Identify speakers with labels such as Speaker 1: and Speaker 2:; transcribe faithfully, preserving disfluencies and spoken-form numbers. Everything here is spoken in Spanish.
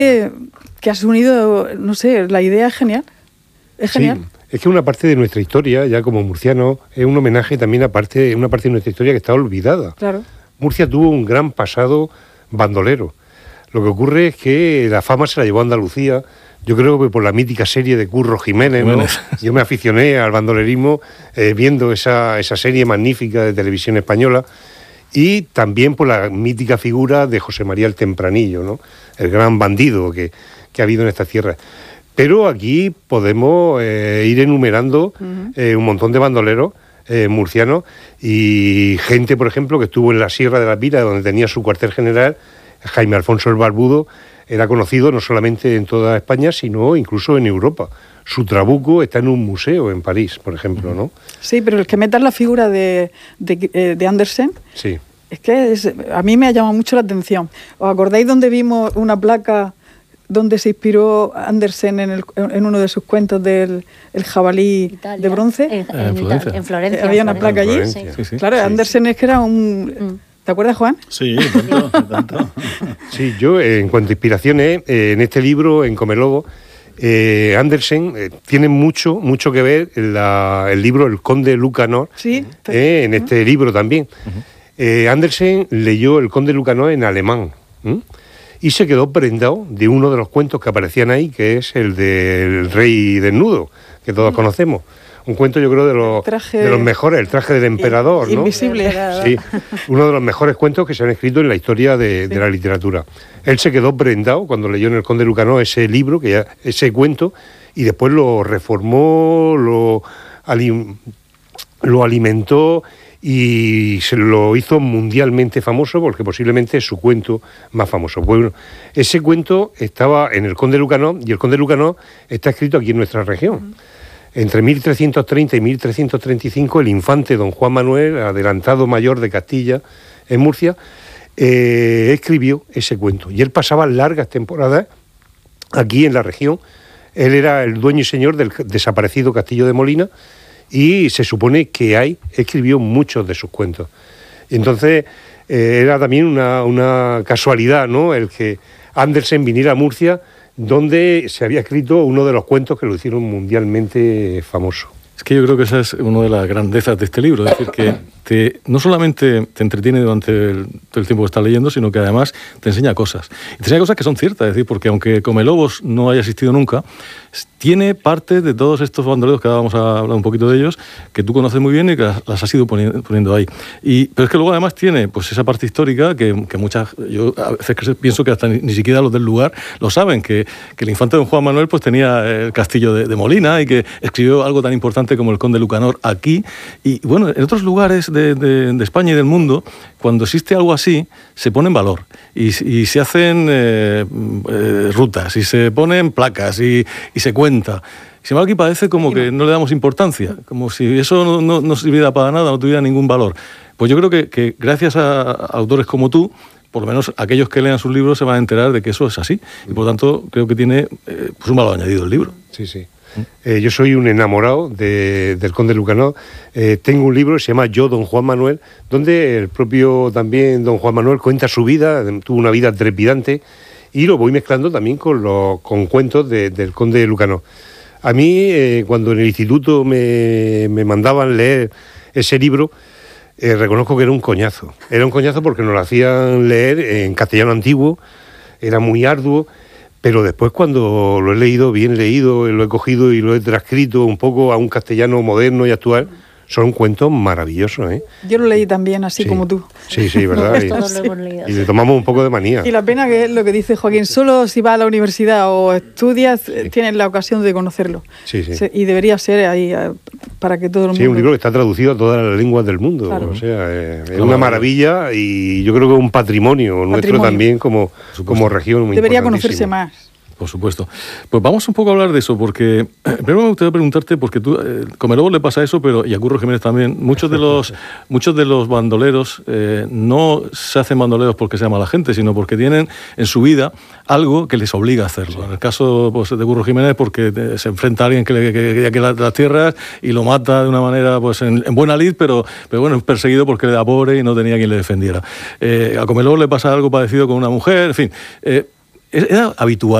Speaker 1: Eh, que has unido, no sé, la idea es genial. Es genial.
Speaker 2: Sí, es que una parte de nuestra historia, ya como murciano, es un homenaje también a parte, una parte de nuestra historia que está olvidada.
Speaker 1: Claro.
Speaker 2: Murcia tuvo un gran pasado bandolero. Lo que ocurre es que la fama se la llevó a Andalucía. Yo creo que por la mítica serie de Curro Jiménez, ¿no? Yo me aficioné al bandolerismo eh, viendo esa, esa serie magnífica de televisión española, y también por la mítica figura de José María el Tempranillo, ¿no? El gran bandido que, que ha habido en esta tierra. Pero aquí podemos eh, ir enumerando uh-huh. eh, un montón de bandoleros eh, murcianos y gente, por ejemplo, que estuvo en la Sierra de la Pira, donde tenía su cuartel general. Jaime Alfonso el Barbudo era conocido no solamente en toda España, sino incluso en Europa. Su trabuco está en un museo en París, por ejemplo, ¿no?
Speaker 1: Sí, pero el que metas la figura de, de, de Andersen,
Speaker 2: sí.
Speaker 1: es que es, a mí me ha llamado mucho la atención. ¿Os acordáis donde vimos una placa donde se inspiró Andersen en, el, en uno de sus cuentos del el jabalí Italia. de bronce?
Speaker 3: En, en, en, Florencia. en Florencia.
Speaker 1: ¿Había una placa allí?
Speaker 2: Sí.
Speaker 1: Sí, sí. Claro, sí. Andersen es que era un... Mm. ¿Te acuerdas, Juan?
Speaker 4: Sí, tanto, tanto.
Speaker 2: Sí, yo en cuanto a inspiraciones, eh, en este libro, en Comelobo, eh, Andersen eh, tiene mucho, mucho que ver en la, el libro El Conde Lucanor,
Speaker 1: sí,
Speaker 2: eh, en este uh-huh. libro también. Uh-huh. Eh, Andersen leyó El Conde Lucanor en alemán ¿eh? y se quedó prendado de uno de los cuentos que aparecían ahí, que es el del Rey Desnudo, que todos uh-huh. conocemos. Un cuento, yo creo, de los, de los mejores, el traje del emperador, ¿no?
Speaker 1: Invisible.
Speaker 2: Sí, uno de los mejores cuentos que se han escrito en la historia de, de la literatura. Él se quedó prendado cuando leyó en El Conde Lucanor ese libro, que ya, ese cuento, y después lo reformó, lo, alim, lo alimentó y se lo hizo mundialmente famoso, porque posiblemente es su cuento más famoso. Bueno, ese cuento estaba en El Conde Lucanor, y El Conde Lucanor está escrito aquí en nuestra región. Uh-huh. Entre mil trescientos treinta y mil trescientos treinta y cinco, el infante don Juan Manuel, adelantado mayor de Castilla, en Murcia, eh, escribió ese cuento. Y él pasaba largas temporadas aquí en la región. Él era el dueño y señor del desaparecido Castillo de Molina, y se supone que ahí escribió muchos de sus cuentos. Y entonces eh, era también una, una casualidad, ¿no?, el que Andersen viniera a Murcia, donde se había escrito uno de los cuentos que lo hicieron mundialmente famoso.
Speaker 4: Es que yo creo que esa es una de las grandezas de este libro, es decir, que te, no solamente te entretiene durante el, todo el tiempo que estás leyendo, sino que además te enseña cosas. Y te enseña cosas que son ciertas, es decir, porque aunque Comelobos no haya existido nunca, tiene parte de todos estos bandoleros, que ahora vamos a hablar un poquito de ellos, que tú conoces muy bien y que las, las has ido poniendo, poniendo ahí. Y, pero es que luego además tiene pues esa parte histórica que, que muchas, yo a veces que pienso que hasta ni, ni siquiera los del lugar lo saben, que, que el infante don Juan Manuel pues tenía el castillo de, de Molina y que escribió algo tan importante como el Conde Lucanor aquí. Y bueno, en otros lugares de, de, de España y del mundo, cuando existe algo así, se pone en valor y, y se hacen eh, eh, rutas y se ponen placas y, y se cuenta. Sin embargo, aquí parece como que no le damos importancia, como si eso no, no, no sirviera para nada, no tuviera ningún valor. Pues yo creo que, que gracias a, a autores como tú, por lo menos aquellos que lean sus libros se van a enterar de que eso es así. Y por lo tanto, creo que tiene eh, pues un valor añadido el libro.
Speaker 2: Sí, sí. Eh, yo soy un enamorado de, del Conde Lucanor. Eh, tengo un libro que se llama Yo, don Juan Manuel, donde el propio también don Juan Manuel cuenta su vida, tuvo una vida trepidante, y lo voy mezclando también con, los, con cuentos de, del Conde Lucanor. A mí, eh, cuando en el instituto me, me mandaban leer ese libro, eh, reconozco que era un coñazo. Era un coñazo porque nos lo hacían leer en castellano antiguo, era muy arduo. Pero después, cuando lo he leído, bien leído, lo he cogido y lo he transcrito un poco a un castellano moderno y actual, son cuentos maravillosos, ¿eh?
Speaker 1: Yo lo leí también, así
Speaker 2: sí.
Speaker 1: como tú.
Speaker 2: Sí, sí, ¿verdad?
Speaker 3: No, todos lo hemos leído.
Speaker 2: Y le tomamos un poco de manía.
Speaker 1: Y la pena que es lo que dice Joaquín, solo si vas a la universidad o estudias, sí. tienes la ocasión de conocerlo.
Speaker 2: Sí, sí.
Speaker 1: Y debería ser ahí para que todo el mundo...
Speaker 2: Sí, un libro que está traducido a todas las lenguas del mundo. Claro. O sea, eh, es una maravilla y yo creo que es un patrimonio, patrimonio. nuestro también como, como región muy
Speaker 1: debería conocerse más.
Speaker 4: Por supuesto. Pues vamos un poco a hablar de eso, porque primero me gustaría preguntarte, porque tú, eh, Comelobo le pasa eso, pero y a Curro Jiménez también, muchos de los muchos de los bandoleros eh, no se hacen bandoleros porque sea mala gente, sino porque tienen en su vida algo que les obliga a hacerlo. Sí. En el caso pues, de Curro Jiménez, porque se enfrenta a alguien que le que, que, que las, las tierras y lo mata de una manera pues en, en buena lid, pero, pero bueno, es perseguido porque le da pobre y no tenía quien le defendiera. Eh, a Comelobo le pasa algo parecido con una mujer, en fin... Eh, era habitual